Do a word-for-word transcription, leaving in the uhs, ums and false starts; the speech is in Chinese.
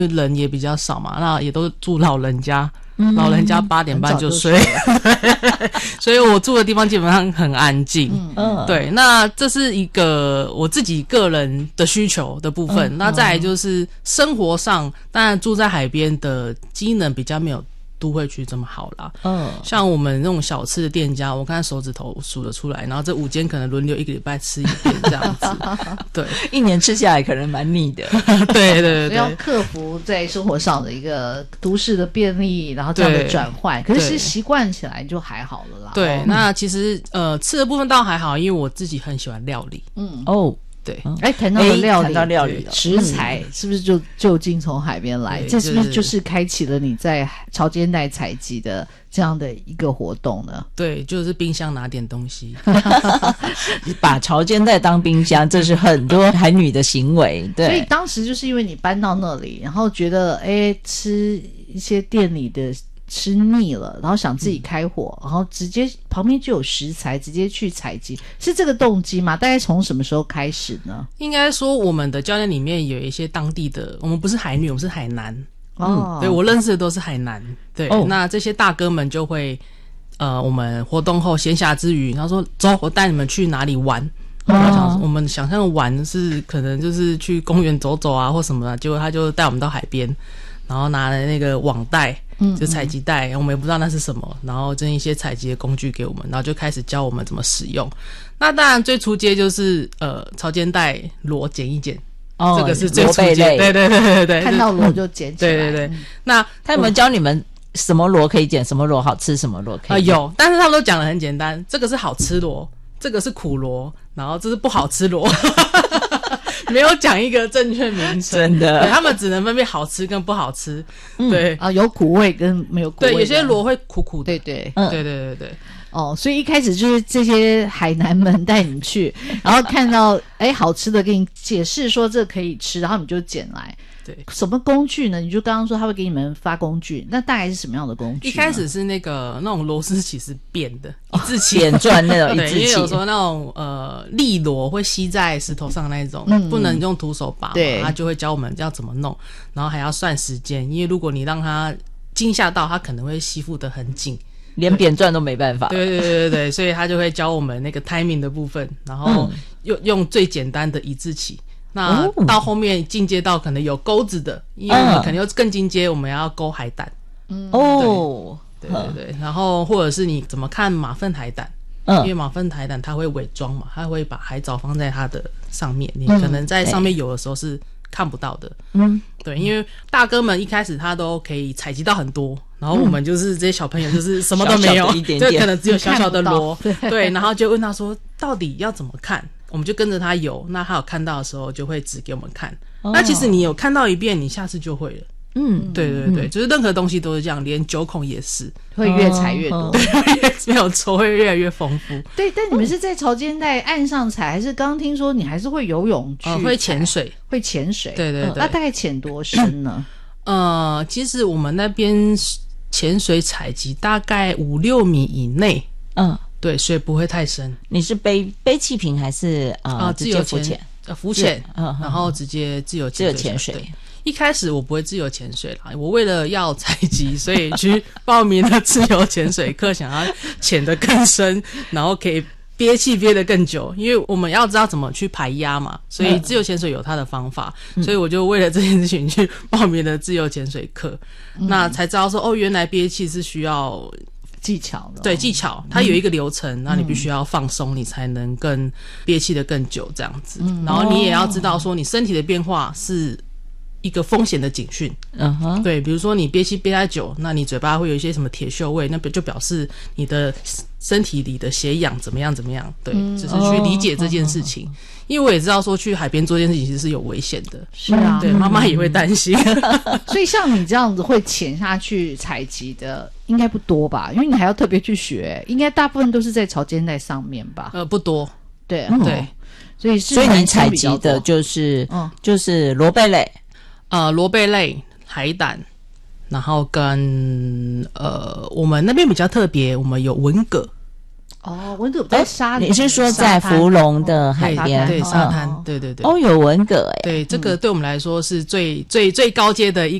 人也比较少嘛，那也都住老人家，嗯、老人家八点半就睡，所以我住的地方基本上很安静。嗯，对，那这是一个我自己个人的需求的部分。嗯、那再来就是生活上，当然住在海边的机能比较没有都会区这么好啦。嗯，像我们那种小吃的店家，我看手指头数得出来，然后这五间可能轮流一个礼拜吃一遍这样子。对， 一年吃下来可能蛮腻的。 对对对对， 要克服在生活上的一个都市的便利，然后这样的转换，可是习惯起来就还好了啦。 对，那其实呃吃的部分倒还好，因为我自己很喜欢料理。嗯哦。对， 哎，谈到了料理， 谈到料理食材是不是就就近从海边来？这是不是就是开启了你在潮间带采集的这样的一个活动呢？ 对，就是冰箱拿点东西， 把潮间带当冰箱，这是很多海女的行为。对， 所以当时就是因为你搬到那里，然后觉得哎，吃一些店里的。吃腻了，然后想自己开火，嗯、然后直接旁边就有食材，直接去采集，是这个动机吗？大概从什么时候开始呢？ 应该说，我们的教练里面有一些当地的，我们不是海女，我们是海男。哦，对，我认识的都是海男。对，哦、那这些大哥们就会，呃，我们活动后闲暇之余，他说：“走，我带你们去哪里玩。”我们想，我们想象的玩是可能就是去公园走走啊，或什么的，结果他就带我们到海边，然后拿了那个网袋。就采集袋，我们也不知道那是什么，然后扔一些采集的工具给我们，然后就开始教我们怎么使用。那当然最初阶就是呃潮间带螺捡一捡，哦，这个是最初阶，对对对对对， 看到螺就捡起来。 对对对，那他有没有教你们什么螺可以捡，什么螺好吃，什么螺可以？啊、呃， 有，但是他们都讲得很简单，这个是好吃螺，这个是苦螺，然后这是不好吃螺。没有讲一个正确名称， 真的， 他们只能分辨好吃跟不好吃。嗯、对啊，有苦味跟没有苦味。 对，有些螺会苦苦的。 对对， 嗯、对对对对。 哦，所以一开始就是这些海南们带你去，然后看到哎好吃的，给你解释说这可以吃，然后你就捡来。 对， 什么工具呢？你就刚刚说他会给你们发工具，那大概是什么样的工具？ 一开始是那个那种螺丝起是扁的，一字起扁钻那种一字起， 因为有时候那种呃利螺会吸在石头上那种，嗯、不能用徒手拔嘛，对，他就会教我们要怎么弄，然后还要算时间，因为如果你让它惊吓到，它可能会吸附得很紧。 连扁钻都没办法， 对对对对对，所以他就会教我们那个 timing 的部分，然后用、嗯、用最简单的一字起。那到后面进阶到可能有钩子的，因为我们可能又更进阶，我们要勾海胆。嗯，哦，对对对对，然后或者是你怎么看马粪海胆？嗯，因为马粪海胆它会伪装嘛，它会把海藻放在它的上面，你可能在上面游的时候是看不到的。嗯，对，因为大哥们一开始他都可以采集到很多。然后我们就是这些小朋友，就是什么都没有，小小一点点，就可能只有小小的螺，对, 对，然后就问他说，到底要怎么看？我们就跟着他游，那他有看到的时候就会指给我们看。哦、那其实你有看到一遍，你下次就会了。嗯，对对对，嗯、就是任何东西都是这样，连九孔也是， 会越采越多，哦、 没有错，会越来越丰富。 对，但你们是在潮间带岸上采，还是刚刚听说你还是会游泳去、呃？ 会潜水， 会潜水。 对对对，嗯、 那大概潜多深呢？ 呃，其实我们那边。潜水采集大概五六米以内，嗯，对，所以不会太深。 你是背背气瓶还是呃、 啊、 自由浮潜？ 呃，浮潜，嗯，然后直接自由自由潜水。 一开始我不会自由潜水啦，我为了要采集，所以去报名了自由潜水课，想要潜得更深，然后可以憋气憋得更久，因为我们要知道怎么去排压嘛，所以自由潜水有它的方法，嗯、所以我就为了这件事情去报名了自由潜水课，嗯、那才知道说哦，原来憋气是需要技巧的， 对，技巧，它有一个流程，那、嗯、你必须要放松，你才能更憋气得更久这样子，嗯、然后你也要知道说你身体的变化是一个风险的警讯，嗯哼，对，比如说你憋气憋太久，那你嘴巴会有一些什么铁锈味，那就表示你的身体里的血氧怎么样怎么样，对，嗯、只是去理解这件事情，哦、因为我也知道说去海边做这件事情其实是有危险的， 是啊， 对，妈妈也会担心， 所以像你这样子会潜下去采集的应该不多吧？因为你还要特别去学，应该大部分都是在潮间带上面吧？ 呃，不多， 对、 嗯、对， 所以是所以你采集的就是嗯，就是螺贝类。 呃，螺贝类、海胆，然后跟呃，我们那边比较特别，我们有文蛤。 哦，温哥在沙里， 你是说在福隆的海边？ 对，沙滩， 哦对对对。 哦，有文蛤哎， 对，这个对我们来说是最最最高阶的一